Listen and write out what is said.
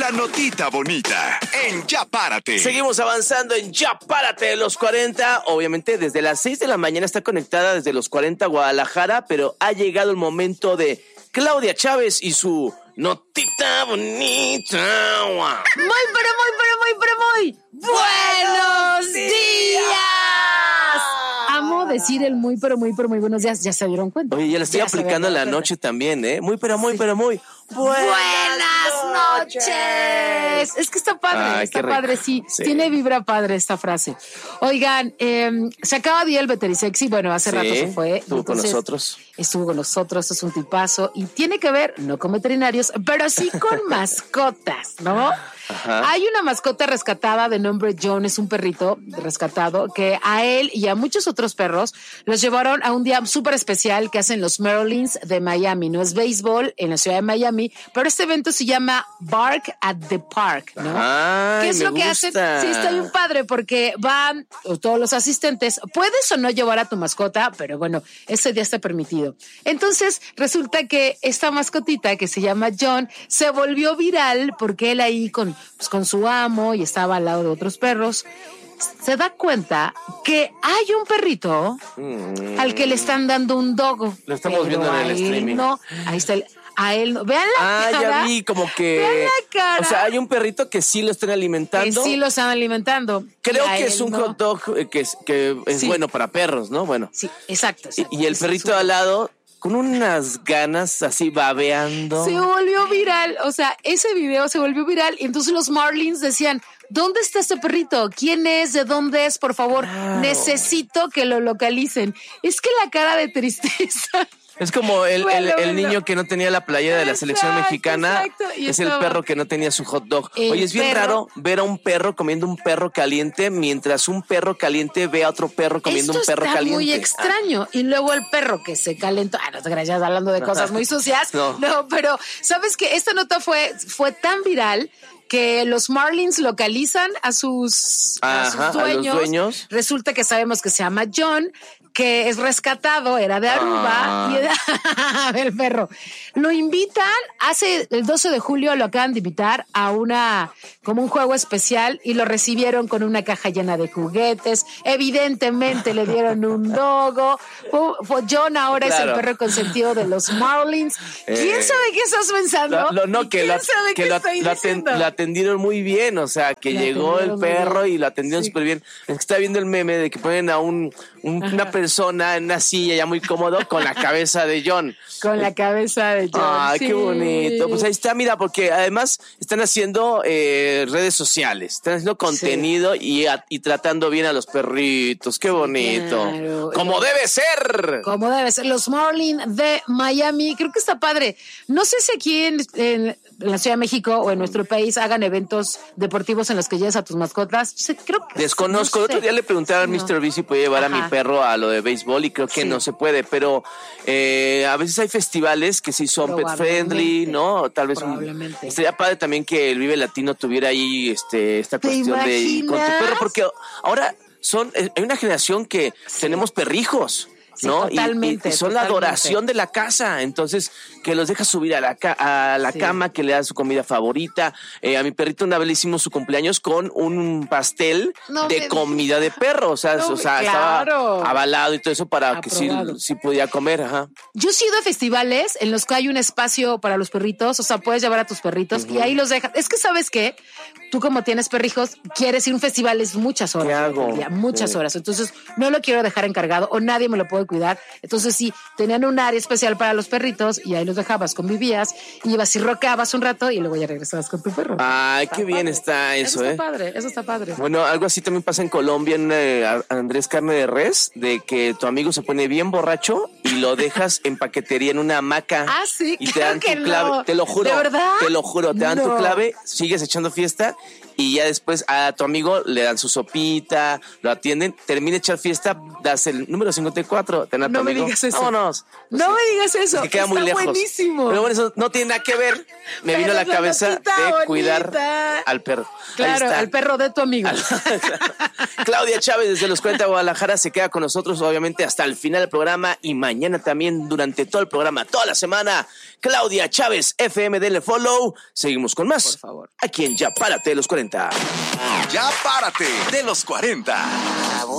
la notita bonita en Ya Párate. Seguimos avanzando en Ya Párate de los 40. Obviamente desde las 6 de la mañana está conectada desde los 40 Guadalajara, pero ha llegado el momento de Claudia Chávez y su notita bonita. Muy buenos días. Amo decir el muy buenos días. ¿Ya se dieron cuenta? Oye, ya la estoy aplicando en la noche también, ¿eh? Muy buenas noches. Es que está padre, está padre, sí. Tiene vibra padre esta frase. Oigan, se acaba de ir el Veterisexy. Bueno, hace rato se fue. Estuvo con nosotros, es un tipazo y tiene que ver, no con veterinarios, pero sí con mascotas, ¿no? Ajá. Hay una mascota rescatada de nombre John, es un perrito rescatado que a él y a muchos otros perros los llevaron a un día súper especial que hacen los Marlins de Miami. No es béisbol en la ciudad de Miami, pero este evento se llama Bark at the Park, ¿no? Ay, ¿qué es lo que hacen? Sí, está bien padre porque van todos los asistentes. Puedes o no llevar a tu mascota, pero bueno, ese día está permitido. Entonces resulta que esta mascotita que se llama John se volvió viral porque él ahí con su amo y estaba al lado de otros perros, se da cuenta que hay un perrito al que le están dando un dogo. Lo estamos viendo en el streaming. No, ahí está a él no. Vean la cara. Ya vi como que... Vean la cara. O sea, hay un perrito que sí lo están alimentando. Que sí lo están alimentando. Creo que es un hot dog que es bueno para perros, ¿no? Bueno. Sí, exacto. Y el perrito de al lado con unas ganas así babeando. Se volvió viral, o sea, ese video se volvió viral y entonces los Marlins decían, ¿dónde está este perrito? ¿Quién es? ¿De dónde es? Por favor, necesito que lo localicen. Es que la cara de tristeza... Es como el niño que no tenía la playera de la selección mexicana. Es el perro que no tenía su hot dog. Oye, es bien raro ver a un perro comiendo un perro caliente mientras un perro caliente ve a otro perro comiendo un perro caliente. Muy extraño. Y luego el perro que se calentó. No te creas, hablando de cosas muy sucias. No, pero ¿sabes qué? Esta nota fue tan viral que los Marlins localizan a sus dueños. Resulta que sabemos que se llama John, que es rescatado, era de Aruba y era el perro. Lo invitan, el 12 de julio lo acaban de invitar a como un juego especial y lo recibieron con una caja llena de juguetes. Evidentemente le dieron un dogo. John ahora es el perro consentido de los Marlins. ¿Quién sabe qué estás pensando? Lo atendieron muy bien, o sea, que llegó el perro y lo atendieron súper bien. Es que está viendo el meme de que ponen a una persona en una silla ya muy cómodo con la cabeza de John. Con la cabeza de John. Ay, qué bonito. Pues ahí está, mira, porque además están haciendo redes sociales, están haciendo contenido y tratando bien a los perritos. Qué bonito. Claro. Como debe ser. Como debe ser. Los Marlins de Miami, creo que está padre. No sé si aquí en la Ciudad de México o en nuestro país hagan eventos deportivos en los que lleves a tus mascotas. Creo que desconozco. El otro día le preguntaba a Mr. B si podía llevar a mi perro a lo de béisbol y creo que no se puede, pero a veces hay festivales que sí son pet friendly, ¿no? Tal vez estaría padre también que el Vive Latino tuviera ahí esta cuestión de ir con tu perro, porque ahora hay una generación que tenemos perrijos. Sí, ¿no? Totalmente, y son la adoración de la casa, entonces que los deja subir a la cama, que le da su comida favorita. A mi perrito una vez le hicimos su cumpleaños con un pastel de comida de perro, o sea, estaba avalado y todo eso para que sí podía comer. Ajá. Yo he ido a festivales en los que hay un espacio para los perritos, o sea, puedes llevar a tus perritos y ahí los dejas. Es que ¿sabes qué? Tú como tienes perrijos, quieres ir a un festival, es muchas horas. ¿Qué hago? Muchas horas, entonces no lo quiero dejar encargado o nadie me lo puede cuidar. Entonces sí, tenían un área especial para los perritos y ahí los dejabas, convivías, y ibas y rocabas un rato y luego ya regresabas con tu perro. Ay, qué bien está eso, Eso está padre. Bueno, algo así también pasa en Colombia, en Andrés Carne de Res, de que tu amigo se pone bien borracho y lo dejas en paquetería en una hamaca. Ah, sí, y te dan tu clave. No. Te lo juro. ¿De verdad? Te lo juro, te dan tu clave, sigues echando fiesta. Y ya después a tu amigo le dan su sopita, lo atienden, termina de echar fiesta, das el número 54, ten a tu no amigo. Me digas eso. Vámonos. No me digas eso. Que queda está muy lejos. Buenísimo. Pero bueno, eso no tiene nada que ver. Me vino a la cabeza de cuidar al perro. Claro, al perro de tu amigo. Claudia Chávez desde los 40 de Guadalajara se queda con nosotros, obviamente, hasta el final del programa y mañana también durante todo el programa, toda la semana. Claudia Chávez FM, denle follow. Seguimos con más. Por favor. Aquí en Ya Párate de los 40. Ya Párate de los 40.